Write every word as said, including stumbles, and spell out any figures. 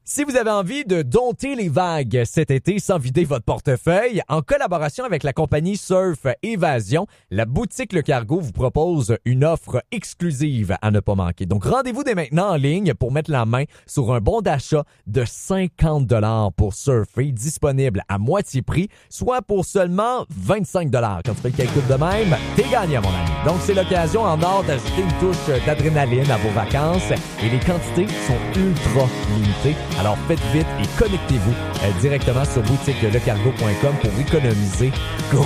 Si vous avez envie de dompter les vagues cet été sans vider votre portefeuille, en collaboration avec la compagnie Surf Évasion, la boutique Le Cargo vous propose une offre exclusive à ne pas manquer. Donc, rendez-vous dès maintenant en ligne pour mettre la main sur un bon d'achat de cinquante dollars pour surfer, disponible à moitié prix, soit pour seulement vingt-cinq dollars. Quand tu fais le calcul de même, t'es gagnant, mon ami. Donc, c'est l'occasion en or d'ajouter une touche d'adrénaline à vos vacances et les quantités sont ultra limitées. Alors faites vite et connectez-vous euh, directement sur boutique le cargo point com pour économiser gros.